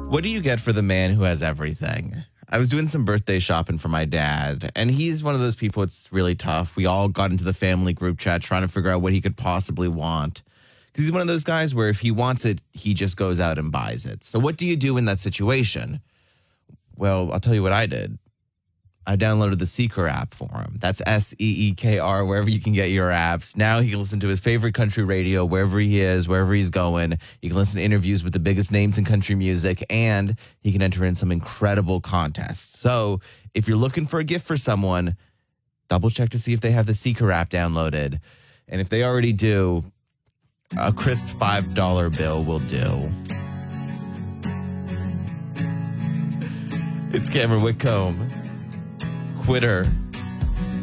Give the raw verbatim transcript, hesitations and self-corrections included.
What do you get for the man who has everything? I was doing some birthday shopping for my dad, and he's one of those people, it's really tough. We all got into the family group chat trying to figure out what he could possibly want. Because he's one of those guys where if he wants it, he just goes out and buys it. So what do you do in that situation? Well, I'll tell you what I did. I downloaded the Seeker app for him. That's S E E K R, wherever you can get your apps. Now he can listen to his favorite country radio wherever he is, wherever he's going. He can listen to interviews with the biggest names in country music, and he can enter in some incredible contests. So if you're looking for a gift for someone, double check to see if they have the Seeker app downloaded. And if they already do, a crisp five dollar bill will do. It's Cameron Whitcomb. Quitter.